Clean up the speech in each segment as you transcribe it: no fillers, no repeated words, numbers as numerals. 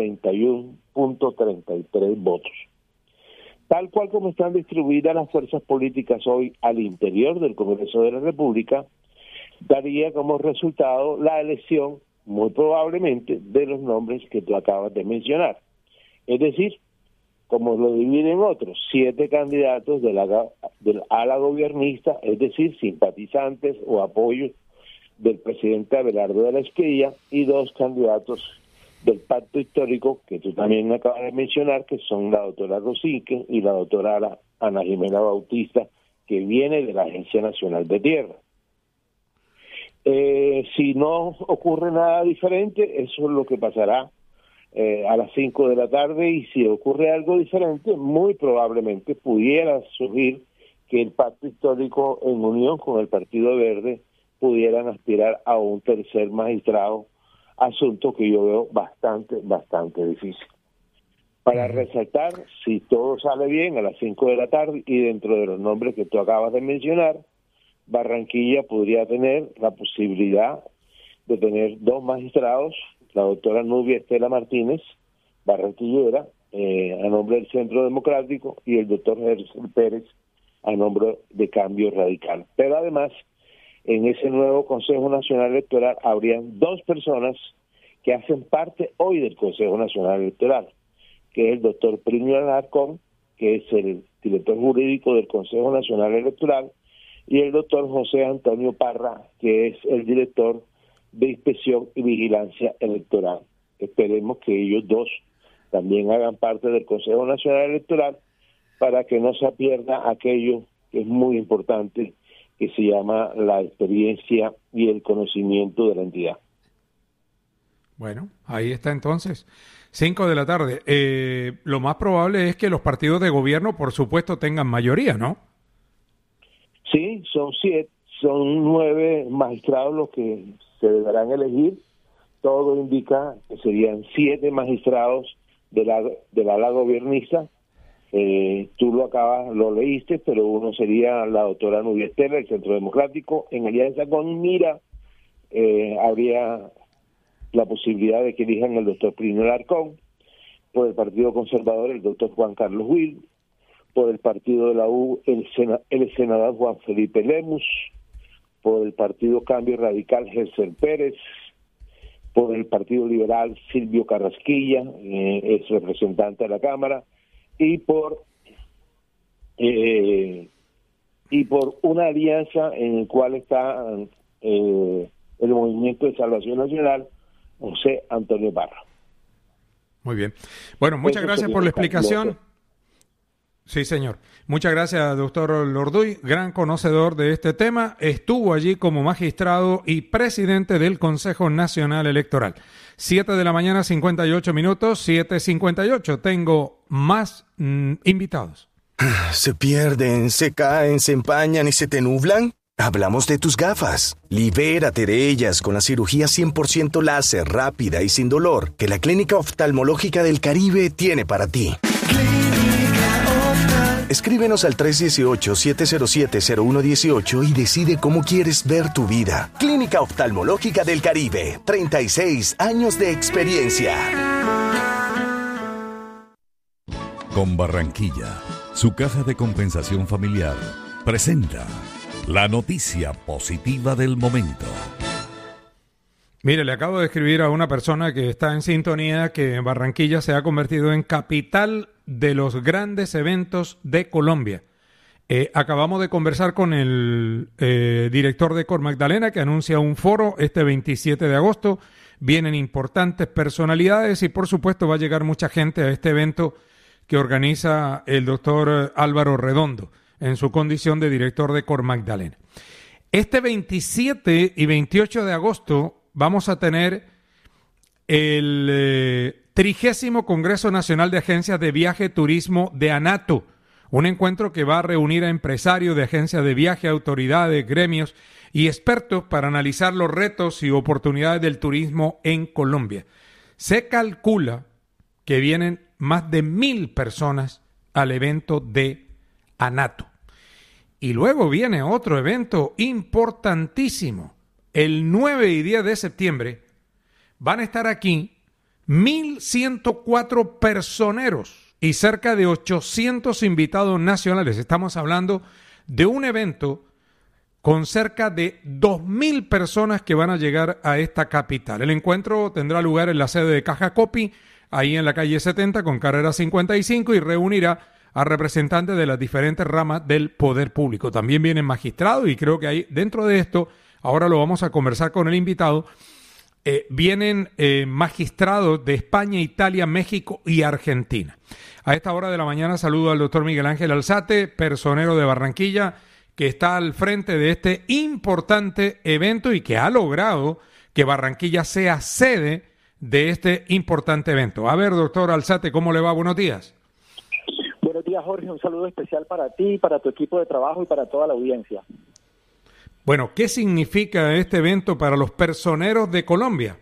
31.33 votos. Tal cual como están distribuidas las fuerzas políticas hoy al interior del Congreso de la República, daría como resultado la elección, muy probablemente, de los nombres que tú acabas de mencionar. Es decir, como lo dividen otros, 7 candidatos del ala gobiernista, es decir, simpatizantes o apoyos del presidente Abelardo de la Espriella, y 2 candidatos del pacto histórico, que tú también acabas de mencionar, que son la doctora Rosique y la doctora Ana Jimena Bautista, que viene de la Agencia Nacional de Tierra. Si no ocurre nada diferente, eso es lo que pasará a las 5 de la tarde, y si ocurre algo diferente, muy probablemente pudiera surgir que el pacto histórico, en unión con el Partido Verde, pudieran aspirar a un tercer magistrado, asunto que yo veo bastante difícil. Para resaltar, si todo sale bien, a las 5 de la tarde, y dentro de los nombres que tú acabas de mencionar, Barranquilla podría tener la posibilidad de tener 2 magistrados, la doctora Nubia Estela Martínez, barranquillera, a nombre del Centro Democrático, y el doctor Gerson Pérez, a nombre de Cambio Radical. Pero además, en ese nuevo Consejo Nacional Electoral habrían 2 personas que hacen parte hoy del Consejo Nacional Electoral, que es el doctor Plinio Alarcón, que es el director jurídico del Consejo Nacional Electoral, y el doctor José Antonio Parra, que es el director de Inspección y Vigilancia Electoral. Esperemos que ellos 2 también hagan parte del Consejo Nacional Electoral, para que no se pierda aquello que es muy importante, que se llama la experiencia y el conocimiento de la entidad. Bueno, ahí está entonces. 5 de la tarde. Lo más probable es que los partidos de gobierno, por supuesto, tengan mayoría, ¿no? Sí, son 9 magistrados los que se deberán elegir. Todo indica que serían 7 magistrados del ala gobiernista. Tú lo leíste, pero uno sería la doctora Nubia Estela, del Centro Democrático. En alianza con Mira, habría la posibilidad de que elijan el doctor Plinio Alarcón. Por el Partido Conservador, el doctor Juan Carlos Will. Por el partido de la U, el senador Juan Felipe Lemus. Por el Partido Cambio Radical, Gerson Pérez. Por el Partido Liberal, Silvio Carrasquilla, es representante de la Cámara. Y por una alianza en el cual está el Movimiento de Salvación Nacional, José Antonio Parra. Muy bien. Bueno, muchas gracias por la explicación. Sí, señor. Muchas gracias, doctor Lorduy, gran conocedor de este tema. Estuvo allí como magistrado y presidente del Consejo Nacional Electoral. 7 de la mañana, 58 minutos, 7:58. Tengo más invitados. ¿Se pierden, se caen, se empañan y se te nublan? Hablamos de tus gafas. Libérate de ellas con la cirugía 100% láser, rápida y sin dolor que la Clínica Oftalmológica del Caribe tiene para ti. Escríbenos al 318-707-0118 y decide cómo quieres ver tu vida. Clínica Oftalmológica del Caribe, 36 años de experiencia. Con Barranquilla, su caja de compensación familiar presenta la noticia positiva del momento. Mire, le acabo de escribir a una persona que está en sintonía que Barranquilla se ha convertido en capital de los grandes eventos de Colombia. Acabamos de conversar con el director de Cor Magdalena, que anuncia un foro este 27 de agosto. Vienen importantes personalidades y, por supuesto, va a llegar mucha gente a este evento que organiza el doctor Álvaro Redondo en su condición de director de Cor Magdalena. Este 27 y 28 de agosto vamos a tener el 30º Congreso Nacional de Agencias de Viaje Turismo de ANATO, un encuentro que va a reunir a empresarios de agencias de viaje, autoridades, gremios y expertos para analizar los retos y oportunidades del turismo en Colombia. Se calcula que vienen más de 1,000 personas al evento de ANATO. Y luego viene otro evento importantísimo. El 9 y 10 de septiembre van a estar aquí 1.104 personeros y cerca de 800 invitados nacionales. Estamos hablando de un evento con cerca de 2.000 personas que van a llegar a esta capital. El encuentro tendrá lugar en la sede de Caja Copy, ahí en la calle 70 con carrera 55, y reunirá a representantes de las diferentes ramas del poder público. También vienen magistrados, y creo que ahí dentro de esto, ahora lo vamos a conversar con el invitado, vienen magistrados de España, Italia, México y Argentina. A esta hora de la mañana saludo al doctor Miguel Ángel Alzate, personero de Barranquilla, que está al frente de este importante evento y que ha logrado que Barranquilla sea sede de este importante evento. A ver, doctor Alzate, ¿cómo le va? Buenos días. Buenos días, Jorge. Un saludo especial para ti, para tu equipo de trabajo y para toda la audiencia. Bueno, ¿qué significa este evento para los personeros de Colombia?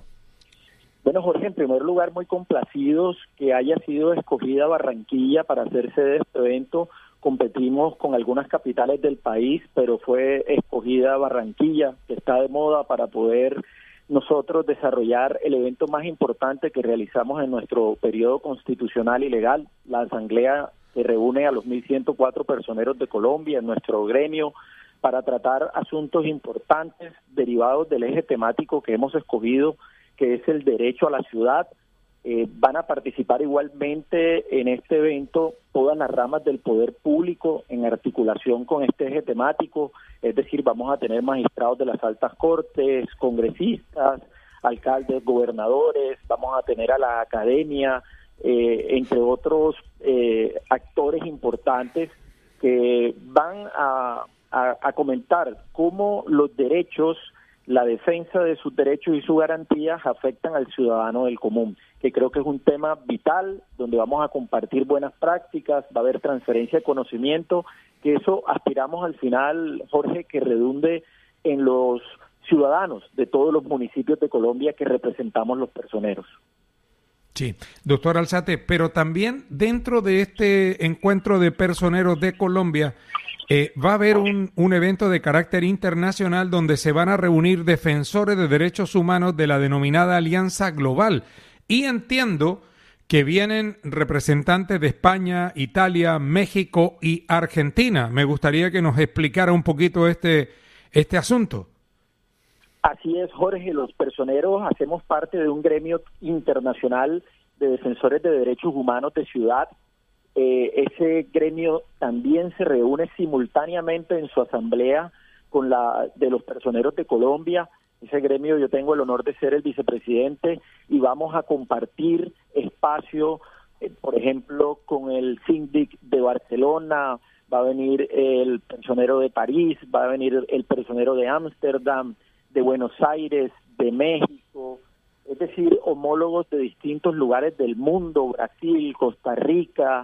Bueno, Jorge, en primer lugar, muy complacidos que haya sido escogida Barranquilla para ser sede de este evento. Competimos con algunas capitales del país, pero fue escogida Barranquilla, que está de moda, para poder nosotros desarrollar el evento más importante que realizamos en nuestro periodo constitucional y legal, la asamblea que reúne a los 1.104 personeros de Colombia en nuestro gremio para tratar asuntos importantes derivados del eje temático que hemos escogido, que es el derecho a la ciudad. Van a participar igualmente en este evento todas las ramas del poder público en articulación con este eje temático, es decir, vamos a tener magistrados de las altas cortes, congresistas, alcaldes, gobernadores, vamos a tener a la academia, entre otros actores importantes que van a comentar cómo los derechos, la defensa de sus derechos y sus garantías afectan al ciudadano del común, que creo que es un tema vital, donde vamos a compartir buenas prácticas, va a haber transferencia de conocimiento, que eso aspiramos al final, Jorge, que redunde en los ciudadanos de todos los municipios de Colombia que representamos los personeros. Sí, doctor Alzate, pero también dentro de este encuentro de personeros de Colombia, va a haber un evento de carácter internacional donde se van a reunir defensores de derechos humanos de la denominada Alianza Global. Y entiendo que vienen representantes de España, Italia, México y Argentina. Me gustaría que nos explicara un poquito este asunto. Así es, Jorge. Los personeros hacemos parte de un gremio internacional de defensores de derechos humanos de ciudad. Ese gremio también se reúne simultáneamente en su asamblea con la de los personeros de Colombia. Ese gremio yo tengo el honor de ser el vicepresidente y vamos a compartir espacio, por ejemplo, con el síndic de Barcelona, va a venir el personero de París, va a venir el personero de Ámsterdam, de Buenos Aires, de México, es decir, homólogos de distintos lugares del mundo, Brasil, Costa Rica,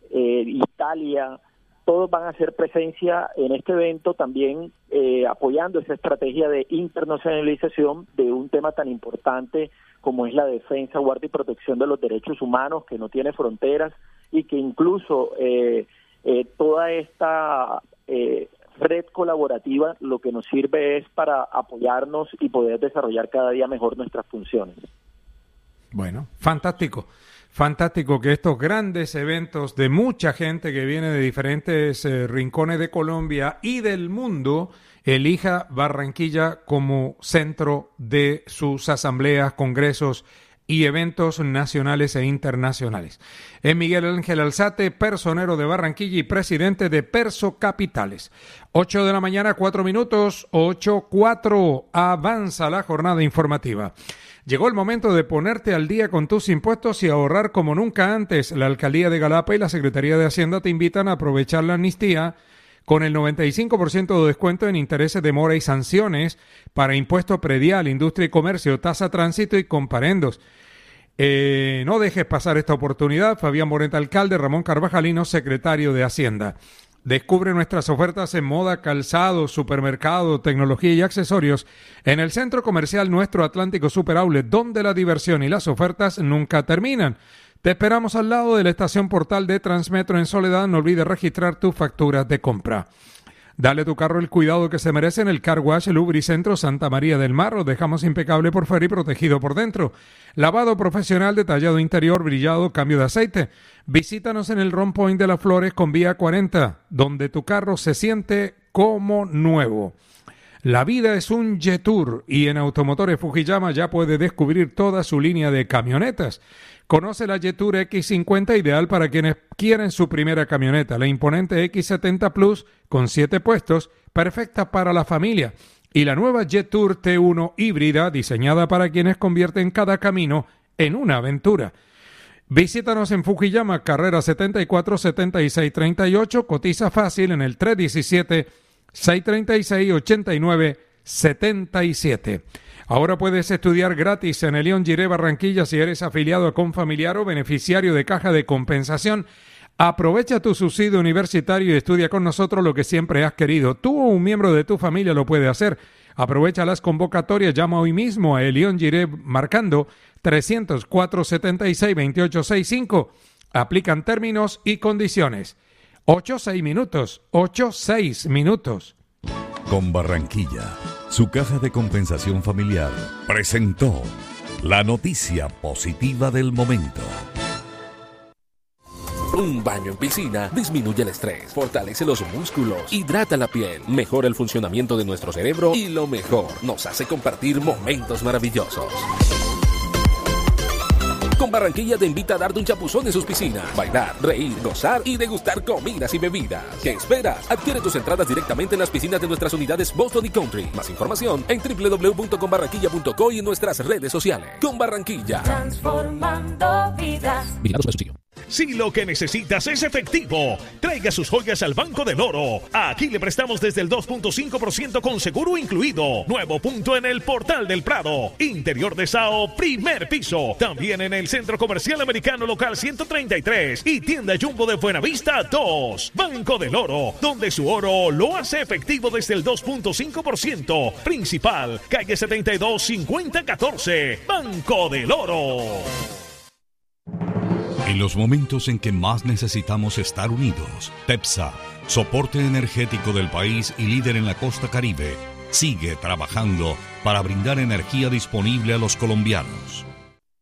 Italia, todos van a hacer presencia en este evento también apoyando esa estrategia de internacionalización de un tema tan importante como es la defensa, guardia y protección de los derechos humanos, que no tiene fronteras y que incluso toda esta red colaborativa lo que nos sirve es para apoyarnos y poder desarrollar cada día mejor nuestras funciones. Bueno, fantástico. Fantástico que estos grandes eventos de mucha gente que viene de diferentes rincones de Colombia y del mundo elija Barranquilla como centro de sus asambleas, congresos y eventos nacionales e internacionales. Es Miguel Ángel Alzate, personero de Barranquilla y presidente de Perso Capitales. 8 de la mañana, 4 minutos, 8:04. Avanza la jornada informativa. Llegó el momento de ponerte al día con tus impuestos y ahorrar como nunca antes. La Alcaldía de Galapa y la Secretaría de Hacienda te invitan a aprovechar la amnistía con el 95% de descuento en intereses de mora y sanciones para impuesto predial, industria y comercio, tasa tránsito y comparendos. No dejes pasar esta oportunidad. Fabián Moreta, alcalde, Ramón Carvajalino, secretario de Hacienda. Descubre nuestras ofertas en moda, calzado, supermercado, tecnología y accesorios en el Centro Comercial Nuestro Atlántico Super Outlet, donde la diversión y las ofertas nunca terminan. Te esperamos al lado de la estación Portal de Transmetro en Soledad. No olvides registrar tus facturas de compra. Dale a tu carro el cuidado que se merece en el Car Wash Lubricentro Santa María del Mar. Lo dejamos impecable por fuera y protegido por dentro. Lavado profesional, detallado interior, brillado, cambio de aceite. Visítanos en el Ron Point de las Flores con vía 40, donde tu carro se siente como nuevo. La vida es un Jetour y en Automotores Fujiyama ya puede descubrir toda su línea de camionetas. Conoce la Jetour X50, ideal para quienes quieren su primera camioneta. La imponente X70 Plus con 7 puestos, perfecta para la familia. Y la nueva Jetour T1 híbrida, diseñada para quienes convierten cada camino en una aventura. Visítanos en Fujiyama, carrera 74 76 38. Cotiza fácil en el 317-636-8977. Ahora puedes estudiar gratis en el León Giré Barranquilla si eres afiliado a Confamiliar o beneficiario de Caja de Compensación. Aprovecha tu subsidio universitario y estudia con nosotros lo que siempre has querido. Tú o un miembro de tu familia lo puede hacer. Aprovecha las convocatorias, llama hoy mismo a León Giré marcando 300-476-2865. Aplican términos y condiciones. 8-6 minutos. Con Barranquilla, su caja de compensación familiar presentó la noticia positiva del momento. Un baño en piscina disminuye el estrés, fortalece los músculos, hidrata la piel, mejora el funcionamiento de nuestro cerebro y lo mejor, nos hace compartir momentos maravillosos. Con Barranquilla te invita a darte un chapuzón en sus piscinas, bailar, reír, gozar y degustar comidas y bebidas. ¿Qué esperas? Adquiere tus entradas directamente en las piscinas de nuestras unidades Boston y Country. Más información en www.conbarranquilla.co y en nuestras redes sociales. Con Barranquilla. Transformando vidas. Vigilado Supersubsidio. Si lo que necesitas es efectivo, traiga sus joyas al Banco del Oro. Aquí le prestamos desde el 2.5% con seguro incluido. Nuevo punto en el Portal del Prado. Interior de Sao, primer piso. También en el Centro Comercial Americano Local 133 y Tienda Jumbo de Buenavista 2. Banco del Oro, donde su oro lo hace efectivo desde el 2.5%. Principal, calle 72, 5014. Banco del Oro. En los momentos en que más necesitamos estar unidos, TEPSA, soporte energético del país y líder en la costa Caribe, sigue trabajando para brindar energía disponible a los colombianos.